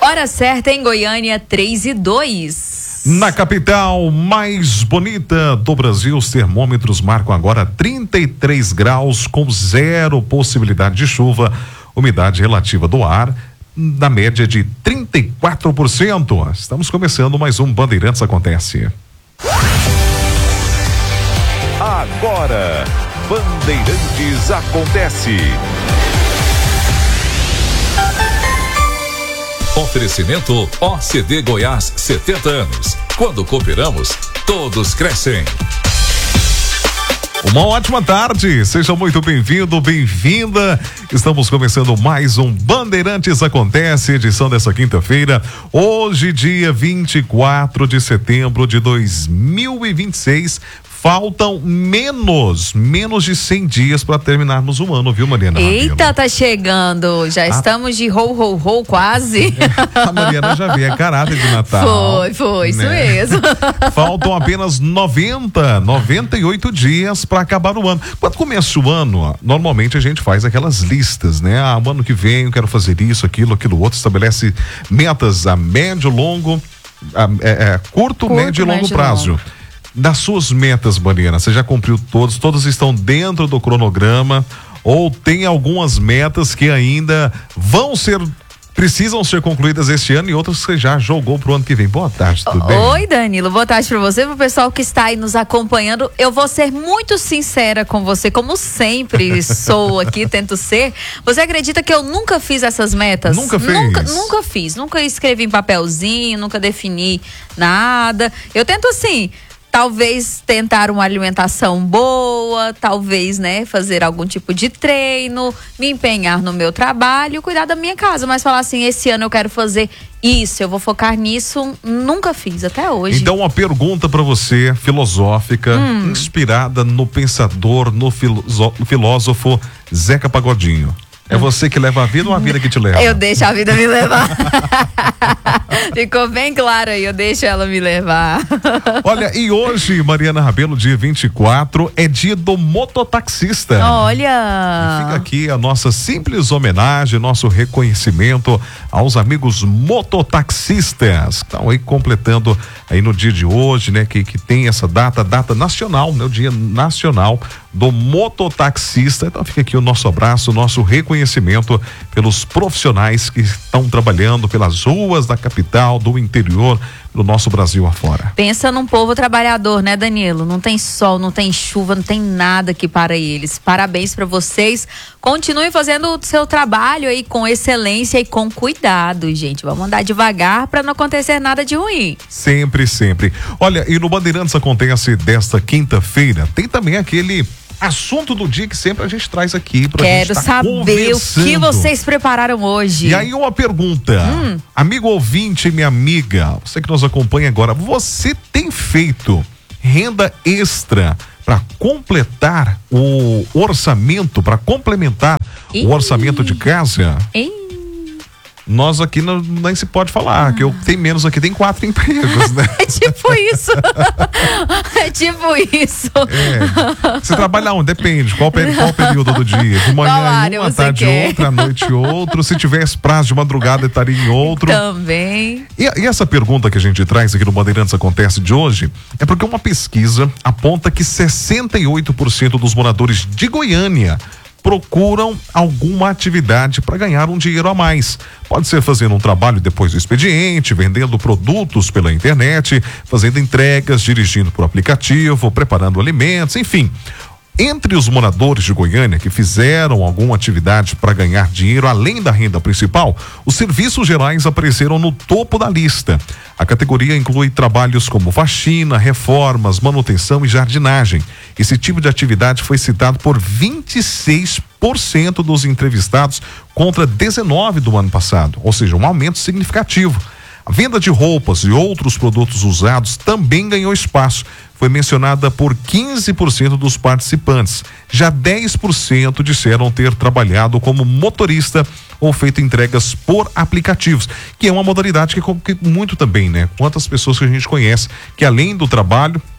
Hora certa em Goiânia, 3:02. Na capital mais bonita do Brasil, os termômetros marcam agora 33 graus com zero possibilidade de chuva, umidade relativa do ar na média de 34%. Estamos começando mais um Bandeirantes Acontece. Agora, Bandeirantes Acontece. Oferecimento OCD Goiás, 70 anos. Quando cooperamos, todos crescem. Uma ótima tarde, seja muito bem-vindo, bem-vinda. Estamos começando mais um Bandeirantes Acontece, edição dessa quinta-feira. Hoje, dia 24 de setembro de 2026. Faltam menos de 100 dias para terminarmos o ano, viu, Mariana? Eita, tá chegando. Já estamos de ho, quase. A Mariana já veio, é caráter de Natal. Foi, isso mesmo. Faltam apenas 98 dias para acabar o ano. Quando começa o ano, normalmente a gente faz aquelas listas, né? O ano que vem eu quero fazer isso, aquilo outro, estabelece metas a médio, longo, curto, médio e longo prazo. Das suas metas, Mariana, você já cumpriu todas estão dentro do cronograma ou tem algumas metas que ainda precisam ser concluídas este ano e outras que você já jogou pro ano que vem? Boa tarde, tudo bem? Oi, Danilo, boa tarde para você, pro pessoal que está aí nos acompanhando. Eu vou ser muito sincera com você, como sempre sou aqui, tento ser. Você acredita que eu nunca fiz essas metas? Nunca fez? Nunca fiz, nunca escrevi em papelzinho, nunca defini nada. Eu tento assim, talvez tentar uma alimentação boa, talvez, fazer algum tipo de treino, me empenhar no meu trabalho, cuidar da minha casa, mas falar assim, esse ano eu quero fazer isso, eu vou focar nisso, nunca fiz até hoje. Então, uma pergunta para você, filosófica, inspirada no pensador, no filósofo Zeca Pagodinho. É você que leva a vida ou a vida que te leva? Eu deixo a vida me levar. Ficou bem claro aí, eu deixo ela me levar. Olha, e hoje, Mariana Rabelo, dia 24, é dia do mototaxista. Olha! E fica aqui a nossa simples homenagem, nosso reconhecimento aos amigos mototaxistas. Estão aí completando aí no dia de hoje, né? Que tem essa data nacional, né? O dia nacional do mototaxista. Então fica aqui o nosso abraço, o nosso reconhecimento pelos profissionais que estão trabalhando pelas ruas da capital, do interior, do nosso Brasil afora. Pensa num povo trabalhador, né, Danilo? Não tem sol, não tem chuva, não tem nada aqui para eles. Parabéns para vocês. Continuem fazendo o seu trabalho aí com excelência e com cuidado, gente. Vamos andar devagar para não acontecer nada de ruim. Sempre. Olha, e no Bandeirantes Acontece desta quinta-feira, tem também aquele assunto do dia que sempre a gente traz aqui pra gente Quero saber o que vocês prepararam hoje. E aí uma pergunta, amigo ouvinte, minha amiga, você que nos acompanha agora, você tem feito renda extra para completar o orçamento, para complementar o orçamento de casa? Nós aqui nem se pode falar, que eu tenho menos aqui, tem 4 empregos, né? É tipo isso. Você trabalha onde? Depende, qual período do dia? De manhã em um, à tarde outra, à noite outro. Se tivesse prazo de madrugada, estaria em outro. Também. E essa pergunta que a gente traz aqui no Bandeirantes Acontece de hoje é porque uma pesquisa aponta que 68% dos moradores de Goiânia procuram alguma atividade para ganhar um dinheiro a mais. Pode ser fazendo um trabalho depois do expediente, vendendo produtos pela internet, fazendo entregas, dirigindo por aplicativo, preparando alimentos, enfim. Entre os moradores de Goiânia que fizeram alguma atividade para ganhar dinheiro além da renda principal, os serviços gerais apareceram no topo da lista. A categoria inclui trabalhos como faxina, reformas, manutenção e jardinagem. Esse tipo de atividade foi citado por 26% dos entrevistados contra 19% do ano passado, ou seja, um aumento significativo. A venda de roupas e outros produtos usados também ganhou espaço. Foi mencionada por 15% dos participantes. Já 10% disseram ter trabalhado como motorista ou feito entregas por aplicativos, que é uma modalidade que muito também, né? Quantas pessoas que a gente conhece que além do trabalho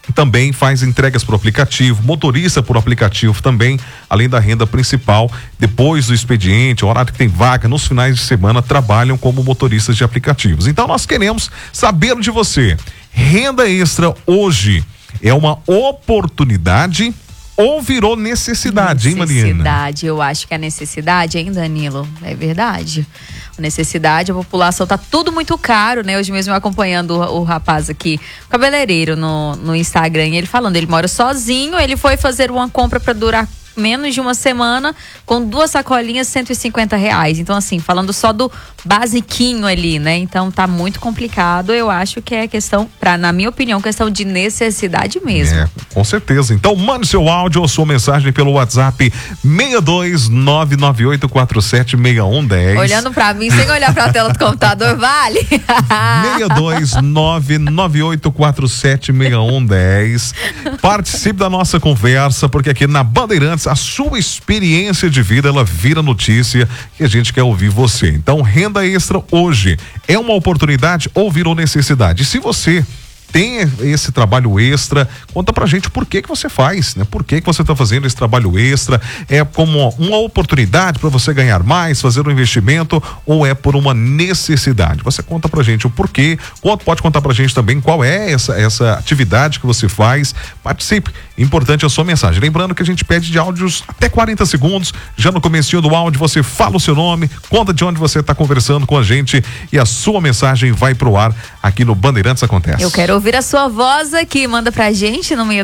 também faz entregas por aplicativo, motorista por aplicativo também, além da renda principal. Depois do expediente, o horário que tem vaga, nos finais de semana, trabalham como motoristas de aplicativos. Então nós queremos saber de você, renda extra hoje é uma oportunidade ou virou necessidade, hein, Mariana? Necessidade, eu acho que é necessidade, hein, Danilo? É verdade. Necessidade, a população tá tudo muito caro, né? Hoje mesmo eu acompanhando o rapaz aqui, o cabeleireiro no Instagram, e ele falando, ele mora sozinho, ele foi fazer uma compra para durar menos de uma semana, com 2 sacolinhas, R$150. Então, assim, falando só do basiquinho ali, né? Então tá muito complicado. Eu acho que é questão, na minha opinião, questão de necessidade mesmo. É, com certeza. Então mande seu áudio ou sua mensagem pelo WhatsApp 62998476110. Olhando pra mim sem olhar pra tela do computador, vale? 62998476110. Participe da nossa conversa, porque aqui na Bandeirantes a sua experiência de vida, ela vira notícia e a gente quer ouvir você. Então, renda extra hoje é uma oportunidade ou virou necessidade? E se você tem esse trabalho extra, conta pra gente por que você faz, né? Por que você tá fazendo esse trabalho extra? É como uma oportunidade para você ganhar mais, fazer um investimento, ou é por uma necessidade? Você conta pra gente o porquê, pode contar pra gente também qual é essa atividade que você faz. Participe, importante a sua mensagem. Lembrando que a gente pede de áudios até 40 segundos, já no comecinho do áudio você fala o seu nome, conta de onde você tá conversando com a gente e a sua mensagem vai pro ar aqui no Bandeirantes Acontece. Eu quero ouvir a sua voz aqui, manda pra gente no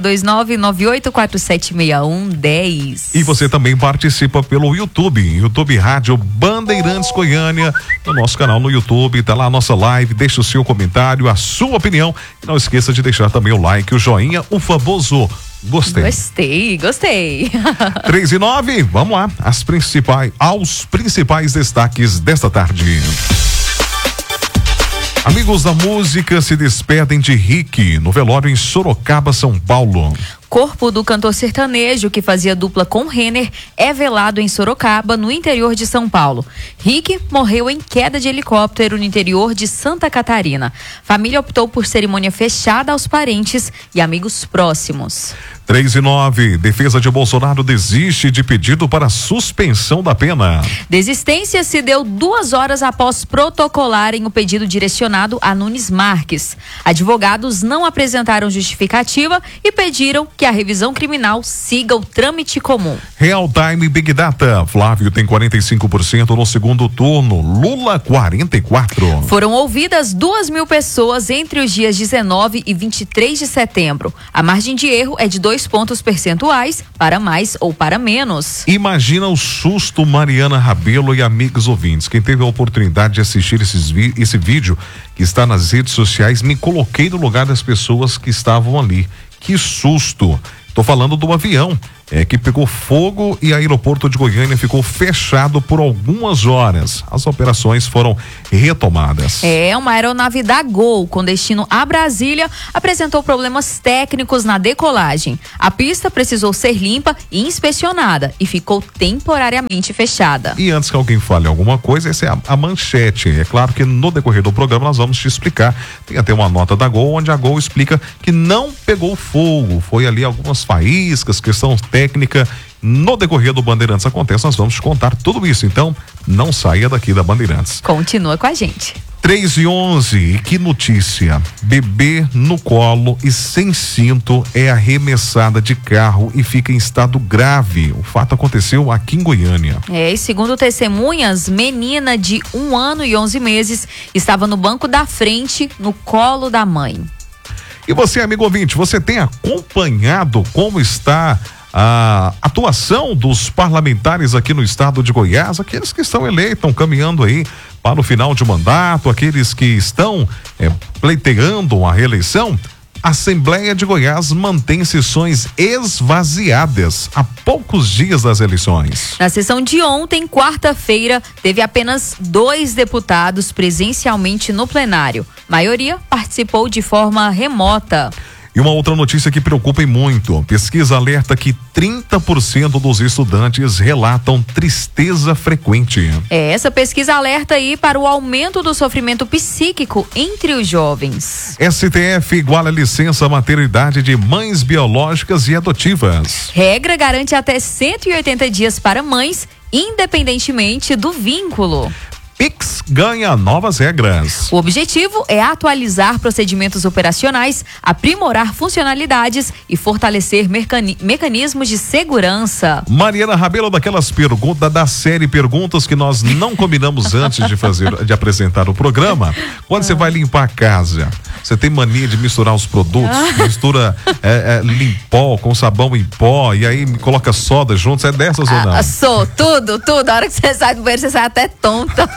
62998476110. E você também participa pelo YouTube Rádio Bandeirantes Goiânia, no nosso canal no YouTube, tá lá a nossa live, deixa o seu comentário, a sua opinião, e não esqueça de deixar também o like, o joinha, o famoso gostei. 3 e 9, vamos lá, aos principais destaques desta tarde. Amigos da música se despedem de Rick no velório em Sorocaba, São Paulo. Corpo do cantor sertanejo que fazia dupla com Renner é velado em Sorocaba, no interior de São Paulo. Rick morreu em queda de helicóptero no interior de Santa Catarina. Família optou por cerimônia fechada aos parentes e amigos próximos. 3 e 9, defesa de Bolsonaro desiste de pedido para suspensão da pena. Desistência se deu 2 horas após protocolarem o pedido direcionado a Nunes Marques. Advogados não apresentaram justificativa e pediram que a revisão criminal siga o trâmite comum. Real Time Big Data, Flávio tem 45% no segundo turno, Lula 44%. Foram ouvidas 2.000 pessoas entre os dias 19 e 23 de setembro. A margem de erro é de 2 pontos percentuais, para mais ou para menos. Imagina o susto, Mariana Rabelo e amigos ouvintes. Quem teve a oportunidade de assistir esse vídeo que está nas redes sociais, me coloquei no lugar das pessoas que estavam ali. Que susto! Tô falando do avião que pegou fogo e o aeroporto de Goiânia ficou fechado por algumas horas. As operações foram retomadas. Uma aeronave da Gol com destino a Brasília apresentou problemas técnicos na decolagem. A pista precisou ser limpa e inspecionada e ficou temporariamente fechada. E antes que alguém fale alguma coisa, essa é a manchete. É claro que no decorrer do programa nós vamos te explicar. Tem até uma nota da Gol onde a Gol explica que não pegou fogo. Foi ali algumas faíscas, questão técnica. No decorrer do Bandeirantes Acontece, nós vamos te contar tudo isso. Então, não saia daqui da Bandeirantes. Continua com a gente. 3 e 11, que notícia. Bebê no colo e sem cinto é arremessada de carro e fica em estado grave. O fato aconteceu aqui em Goiânia. E segundo testemunhas, menina de 1 ano e 11 meses estava no banco da frente, no colo da mãe. E você, amigo ouvinte, você tem acompanhado como está a atuação dos parlamentares aqui no estado de Goiás, aqueles que estão eleitos, estão caminhando aí para o final de mandato, aqueles que estão pleiteando a reeleição? A Assembleia de Goiás mantém sessões esvaziadas há poucos dias das eleições. Na sessão de ontem, quarta-feira, teve apenas 2 deputados presencialmente no plenário. A maioria participou de forma remota. E uma outra notícia que preocupa e muito. Pesquisa alerta que 30% dos estudantes relatam tristeza frequente. Essa pesquisa alerta aí para o aumento do sofrimento psíquico entre os jovens. STF iguala licença maternidade de mães biológicas e adotivas. Regra garante até 180 dias para mães, independentemente do vínculo. Pix ganha novas regras. O objetivo é atualizar procedimentos operacionais, aprimorar funcionalidades e fortalecer mecanismos de segurança. Mariana Rabelo, daquelas perguntas da série Perguntas que nós não combinamos antes de apresentar o programa. Quando você vai limpar a casa, você tem mania de misturar os produtos, mistura Limpol com sabão em pó e aí coloca soda junto, é dessas ou não? Sou, tudo. A hora que você sai do banheiro, você sai até tonta.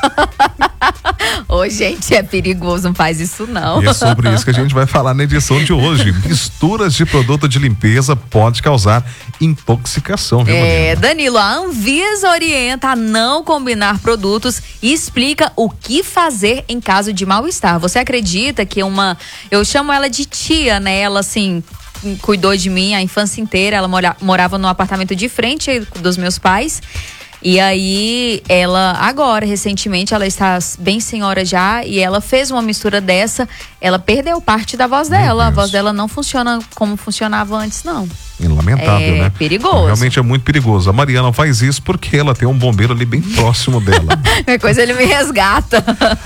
Ô, gente, é perigoso, não faz isso não. E é sobre isso que a gente vai falar na edição de hoje. Misturas de produto de limpeza pode causar intoxicação, viu, Mariana? Danilo, a Anvisa orienta a não combinar produtos e explica o que fazer em caso de mal-estar. Você acredita que eu chamo ela de tia, né? Ela, assim, cuidou de mim a infância inteira, ela morava no apartamento de frente dos meus pais. E aí, ela, agora, recentemente, ela está bem senhora já, e ela fez uma mistura dessa, ela perdeu parte da voz dela. A voz dela não funciona como funcionava antes, não. Lamentável, né? Perigoso. Realmente é muito perigoso. A Mariana faz isso porque ela tem um bombeiro ali bem próximo dela. Qualquer coisa ele me resgata.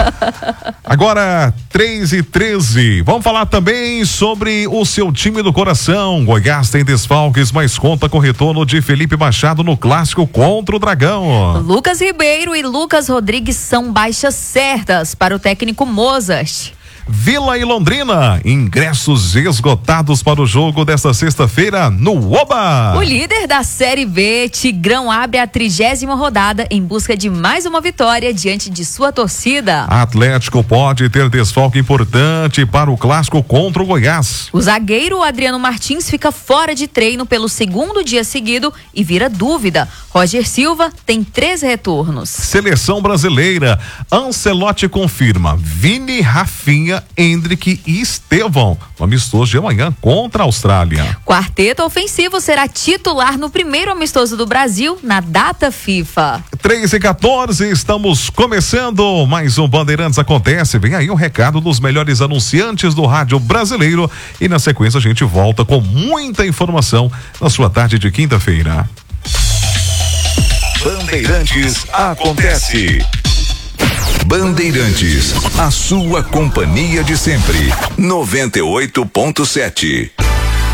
Agora, 3h13. Vamos falar também sobre o seu time do coração. Goiás tem desfalques, mas conta com o retorno de Felipe Machado no clássico contra o Dragão. Lucas Ribeiro e Lucas Rodrigues são baixas certas para o técnico Mozart. Vila e Londrina, ingressos esgotados para o jogo desta sexta-feira no Oba. O líder da Série B, Tigrão, abre a 30ª rodada em busca de mais uma vitória diante de sua torcida. Atlético pode ter desfalque importante para o clássico contra o Goiás. O zagueiro Adriano Martins fica fora de treino pelo segundo dia seguido e vira dúvida. Roger Silva tem 3 retornos. Seleção brasileira, Ancelotti confirma Vini, Rafinha, Endrick e Estevão no amistoso de amanhã contra a Austrália. Quarteto ofensivo será titular no primeiro amistoso do Brasil na data FIFA. 3h14, estamos começando mais um Bandeirantes Acontece. Vem aí um recado dos melhores anunciantes do rádio brasileiro e na sequência a gente volta com muita informação na sua tarde de quinta-feira. Bandeirantes Acontece. Bandeirantes, a sua companhia de sempre. 98.7.